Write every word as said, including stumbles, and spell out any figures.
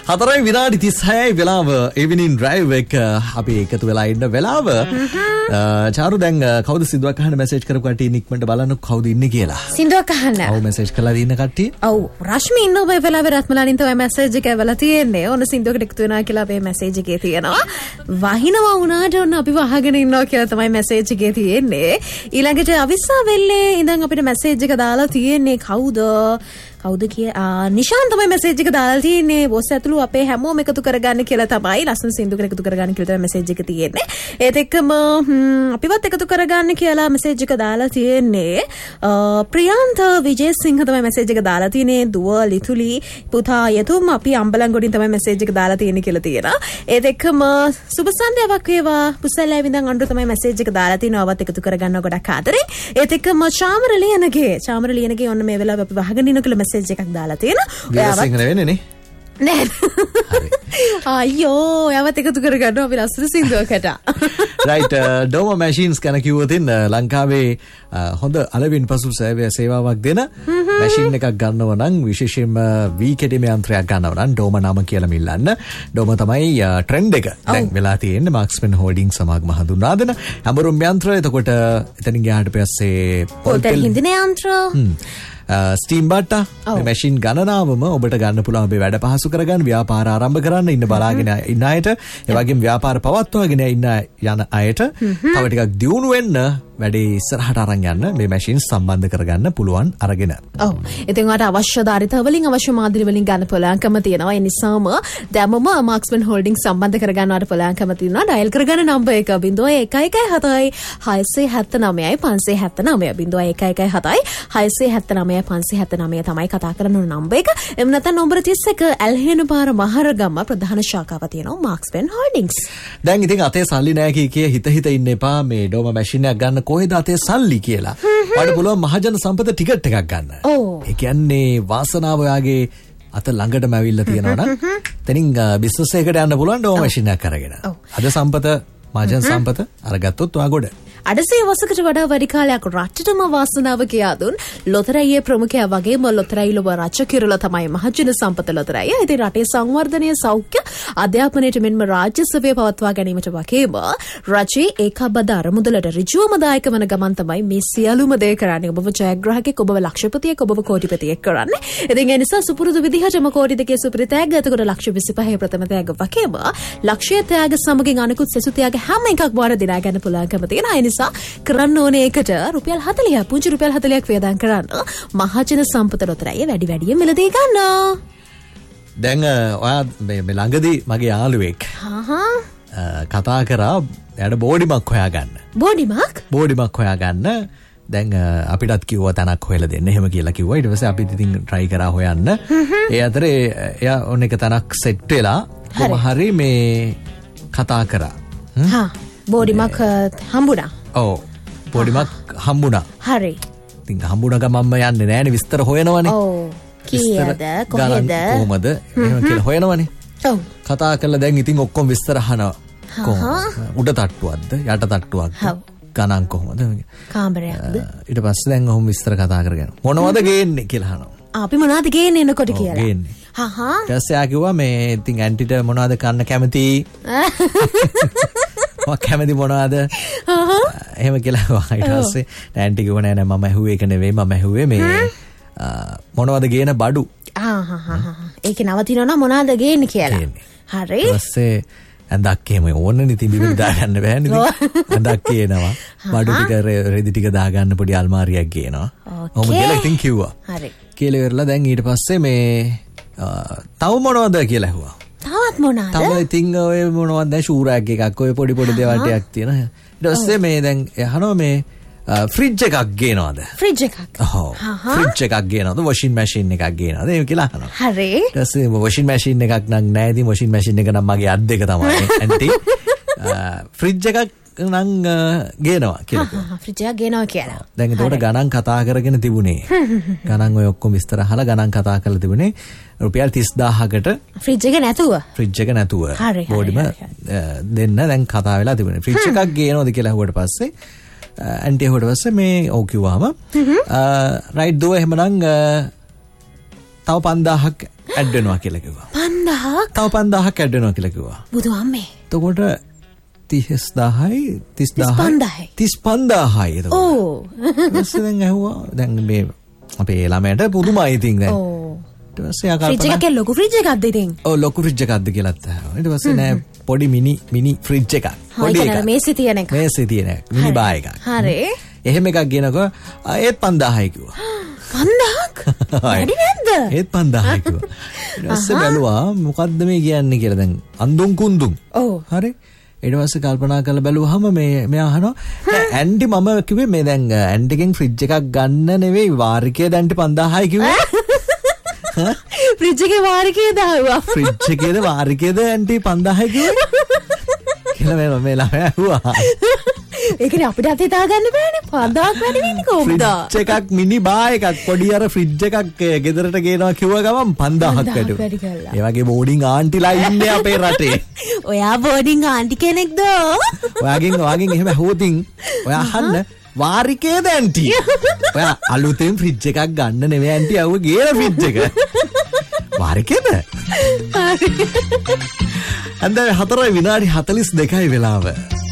හතරයි විනාඩි තිස්හයයි වෙලාව evening drive එක අපි එකතු වෙලා ඉන්න වෙලාව. චාරු දැන් කවුද සින්දුවක් අහන්න මැසේජ් කරපු කට්ටිය ඉක්මනට බලන්න කවුද ඉන්නේ කියලා. සින්දුවක් අහන්න. ඔව් මැසේජ් කරලා ඉන්න කට්ටිය. ඔව් රශ්මි ඉන්න ඔබ වෙලාවේ රත්මලාලින් තමයි මැසේජ් එක ඇවලා තියෙන්නේ. ඔන්න සින්දුවකට එකතු වෙනවා කියලා අපේ මැසේජ් එකේ තියෙනවා. වහිනවා වුණාට ඔන්න අපි වහගෙන ඉන්නවා කියලා තමයි මැසේජ් එකේ තියෙන්නේ. ඊළඟට අවිස්සා වෙල්ලේ ඉඳන් අපිට මැසේජ් එක දාලා තියෙන්නේ කවුද? කවුද කිය නිශාන් තමයි මැසේජ් එක දාලා තියෙන්නේ. බොස් ඇතුළු අපේ හැමෝම එකතු කරගන්න කියලා තමයි ලස්සන සින්දුවකට එකතු කරගන්න කියලා තමයි මැසේජ් එක තියෙන්නේ. ඒත් එක්කම අපිවත් එකතු කරගන්න කියලා මැසේජ් එක දාලා තියෙන්නේ. ප්‍රියන්ත විජේසිංහ තමයි මැසේජ් එක දාලා තියෙන්නේ. දුව ලිතුලි පුතා යතුම් අපි අම්බලන්ගොඩින් තමයි මැසේජ් එක දාලා තියෙන්නේ කියලා තියෙනවා. ඒත් එක්කම සුබ සන්ධ්‍යාවක් වේවා පුසල්ලා විඳන් අඬු තමයි මැසේජ් එක දාලා තියෙනවා. අවත් එකතු කරගන්න ගොඩක් ආදරේ. ඒත් එක්කම චාමර ලියනගේ චාමර ලියනගේ ඔන්න මේ වෙලාවේ අපි වහගෙන ඉන්න කියලා මැසේජ් එකක් දාලා තියෙනවා. ඔයාවත් සිංහල වෙන්නේ නේ. නෑ. අයියෝ ඔයාවත් එකතු කරගන්නවා අපි ලස්සන සින්දුවකට. right Doma machines ගැන කිව්වොත් ඉන්න ලංකාවේ හොඳ අලවින් පසු සේවාවක් දෙන මැෂින් එකක් ගන්නව නම් විශේෂයෙන්ම වී කෙඩිම යන්ත්‍රයක් ගන්නව නම් Doma නම කියලා මිල්ලන්න. Doma තමයි ට්‍රෙන්ඩ් එක දැන් වෙලා තියෙන්නේ. Marksman Holding සමාගම හඳුන්වා දෙන හැමරුම් යන්ත්‍ර. එතකොට එතනින් ගියාට පස්සේ පොල්තෙල් හින්දින යන්ත්‍ර ස්ටීම් බට්ටා මේ මැෂින් ගණනාවම ඔබට ගන්න පුළුවන් ඔබේ වැඩ පහසු කරගන්න ව්‍යාපාර ආරම්භ කරන්න ඉන්න බලාගෙන ඉන්න අයට ඒ වගේම ව්‍යාපාර පවත්වාගෙන ඉන්න යන අයට තව ටිකක් දියුණු වෙන්න වැඩේ ඉස්සරහට අරන් යන්න මේ මැෂින් සම්බන්ධ කරගන්න පුළුවන් අරගෙන. ඔව්. ඉතින් ඔයාලට අවශ්‍ය ධාරිත වලින් අවශ්‍ය මාදිරි වලින් ගන්න පුළුවන්කම තියෙනවා. ඒ නිසාම දැම්මම Marksman Holding සම්බන්ධ කරගන්නවට පුළුවන්කම තියෙනවා. ඩයල් කරගන්න නම්බර් එක zero one one seven six seven nine five seven nine zero one one seven six seven nine five seven nine තමයි කතා කරන නම්බර් එක. එමු නැත්නම් නම්බර තිස් එක ඇල්හෙනපාර මහරගම ප්‍රධාන ශාඛාව තියෙනවා Marksman Holdings. දැන් ඉතින් අතේ සල්ලි නැහැ කිය කිය හිත හිත ඉන්න එපා. මේ Doma machine එකක් ගන්න කොහෙද අතේ සල්ලි කියලා. ඔයාලට පුළුවන් මහජන සම්පත ටිකට් එකක් ගන්න. ඒ කියන්නේ වාසනාව ඔයාගේ අත ළඟටම ඇවිල්ලා තියෙනවා නම් එතනින් බිස්නස් එකකට යන්න පුළුවන් Doma machine එකක් අරගෙන. අද සම්පත මහජන සම්පත අරගත්තොත් ඔයා ගොඩ. අඩසේ වසකට වඩා වැඩි කාලයක් රටටම වාසනාව කියා දුන් ලොතරැයියේ ප්‍රමුඛයා වගේම ලොතරැයි ලොව රජ කිරුළ තමයි මහජන සම්පත ලොතරැයිය. ඉතින් රටේ සංවර්ධනය සෞඛ්‍ය අධ්‍යාපනයට මෙන්ම රාජ්‍ය සේවය පවත්වා ගැනීමට වගේම රජයේ ඒකාබද්ධ අරමුදලට ඍජුවම දායක වන ගමන් තමයි මේ සියලුම දේ කරන්නේ. ඔබව ජයග්‍රාහකෙක් ඔබව ලක්ෂපතියෙක් ඔබව කෝටිපතියෙක් කරන්නේ. ඉතින් ඒ නිසා සුපුරුදු විදිහටම කෝටි දෙකේ සුපිරි තෑග්ග එතකොට ලක්ෂ විසිපහේ ප්‍රථම තෑග්ග වගේම ලක්ෂය තෑග්ග සමගින් අනිකුත් සෙසු තෑග්ග හැම එකක් බාර දිනා ගන්න පුළුවන්කම තියෙනවා. කරන්න ඕනේ එකට රුපියල් හතලිහක් පුංචි රුපියල් හතලිහක් වේදම් කරන්න මහජන සම්පත ලොතරැයිය වැඩි වැඩියෙන් මිලදී ගන්න. දැන් ඔයා මේ ළඟදී මගේ යාළුවෙක් කතා කරා එයාට බෝඩිමක් හොයාගන්න. බෝඩිමක්? බෝඩිමක් හොයාගන්න. දැන් අපිටත් කිව්වා තැනක් හොයලා දෙන්න. එහෙම කියලා කිව්වා. ඊට පස්සේ අපිත් ඉතින් try කරා හොයන්න. ඒ අතරේ එයා ඔන්න එක තැනක් සෙට් වෙලා කොහොම හරි මේ කතා කරා. හා බෝඩිමක් හම්බුණා. ඔව් බෝඩිමක් හම්බුණා. හරි. ඉතින් හම්බුණා ගමම්ම යන්නේ නෑනේ විස්තර හොයනවනේ. ඔව්. කීයද කොහෙද කොහමද එහෙම කියලා හොයනවනේ. ඔව්. කතා කරලා දැන් ඉතින් ඔක්කොම විස්තර අහනවා. කොහොමද උඩ තට්ටුවක්ද යට තට්ටුවක්ද ගණන් කොහොමද කාමරයක්ද ඊට පස්සේ දැන් ඔහොම විස්තර කතා කරගෙන මොනවද ගේන්නේ කියලා අහනවා. අපි මොනවද ගේන්නේ එනකොට කියලා. ගේන්නේ. හා හා. ඊට පස්සේ ආ කිව්වා මේ ඉතින් ඇන්ටිට මොනවද කන්න කැමති කැමති මොනවාද එහෙම කියලා. ඊට පස්සේ ඇන්ටි කිව්වා නෑ නෑ මම ඇහුවේ ඒක නෙවෙයි මම ඇහුවේ මේ මොනවද ගේන බඩු. ආ හා හා ඒක නවතිනවා නම් මොනවද ගේන්නේ කියලා. හරි. ඊට පස්සේ ඇඳක් එහෙම ඕනනේ ඉතින් බිම දාගන්න බෑනේ ඉතින්. ඇඳක් ගේනවා බඩු ටික රෙදි ටික දාගන්න පොඩි අල්මාරියක් ගේනවා. ඔහොම කියලා ඉතින් කිව්වා. හරි. කියලා ඉවරලා දැන් ඊට පස්සේ මේ තව මොනවද කියලා ඇහුවා. තවත් මොනවාද? තව ඉතින් ඔය මොනවද දැන් ෂූරෑග් එකක් ඔය පොඩි පොඩි දේවල් ටිකක් තියෙනවා. ඊට පස්සේ මේ දැන් අහනවා මේ ෆ්‍රිජ් එකක් ගේනවද? ෆ්‍රිජ් එකක්. ඔව්. ෆ්‍රිජ් එකක් ගේනවද? වොෂින් මැෂින් එකක් ගේනවද? ඒක කියලා අහනවා. හරි. ඊට පස්සේ වොෂින් මැෂින් එකක් නම් නැහැ. ඉතින් වොෂින් මැෂින් එක නම් මගේ අත් දෙක තමයි. ඇන්ටි ෆ්‍රිජ් එකක් නම් ගේනවා කියලා. ෆ්‍රිජ් එකක් ගේනවා කියලා. දැන් ඒකට ගණන් කතා කරගෙන තිබුණේ. ගණන් ඔය ඔක්කොම විස්තර අහලා ගණන් කතා කරලා තිබුණේ රුපියල් තිස් දාහකට ෆ්‍රිජ් එක නැතුව. ෆ්‍රිජ් එක නැතුව. බෝඩිම දෙන්න දැන් කතා වෙලා තිබුණේ. ෆ්‍රිජ් එකක් ගේනවද කියලා අහුවට පස්සේ ඇන්ටි අහුවට පස්සේ මේ ඔව් කිව්වම රයිට් දුව එහෙමනම් තව පන්දාහක් ඇඩ් වෙනවා කියලා කිව්වා. පන්දාහක්? තව පන්දාහක් ඇඩ් වෙනවා කියලා කිව්වා. බුදු අම්මේ. එතකොට තිස් දාහයි තිස් දාහයි තිස් පන්දාහයි එතකොට. ඕ. ඊපස්සේ දැන් ඇහුවා දැන් මේ අපේ ළමයට පුදුමයි ඉතින් දැන්. ඕ. ඊට පස්සේ ආකල්පනා ෆ්‍රිජ් එකක ලොකු ෆ්‍රිජ් එකක්ද ඉතින්? ඔව් ලොකු ෆ්‍රිජ් එකක්ද කියලාත් ඇහුවා. ඊට පස්සේ නෑ පොඩි මිනි මිනි ෆ්‍රිජ් එකක්. පොඩි එකක්. මේසෙ තියෙන එක. මේසෙ තියෙන එක. මිනි බා එකක්. හරි. එහෙම එකක් ගෙනකො ඒත් පන්දාහයි කිව්වා. පන්දාහක්? වැඩි නැද්ද? ඒත් පන්දාහයි කිව්වා. ඊට පස්සේ බැලුවා මොකද්ද මේ කියන්නේ කියලා දැන් අඳුන් කුඳුන්. ඔව්. හරි. ඊට පස්සේ කල්පනා කරලා බැලුවාම මේ මෙයා අහනවා ඇන්ටි මම කිව්වේ මේ දැන් ඇන්ටිගෙන් ෆ්‍රිජ් එකක් ගන්න නෙවෙයි වාරිකය දැන්ටි පන්දාහයි කිව්වා. ෆ්‍රිජ් එකේ වාරිකය දානවා. ෆ්‍රිජ් එකේද වාරිකයද ඇන්ටි පන්දාහයි කිව්වා. කියලා මේ මේ ළමයා ඇහුවා. ඒකනේ අපිට අත හිතා ගන්න බෑනේ. පන්දාහක් වැඩි වෙන්නේ කොහොමද? ෆ්‍රිජ් එකක් මිනි බා එකක් පොඩි අර ෆ්‍රිජ් එකක් ගෙදරට ගේනවා කිව්ව ගමන් පන්දාහක් වැඩි. ඒ වගේ බෝඩින් ආන්ටිලා ඉන්නේ අපේ රටේ. ඔයා බෝඩින් ආන්ටි කෙනෙක්ද? ඔයාගෙන් ඔයාගෙන් එහෙම ඇහුවොතින් ඔයා අහන්න වාරිකේද ඇන්ටි? ඔයා අලුතෙන් ෆ්‍රිජ් එකක් ගන්න නෙවෙයි ඇන්ටි අවුව ගේන ෆ්‍රිජ් එක. වාරිකේද? අන්ද හතරයි විනාඩි හතලිස් දෙකයි වෙලාව.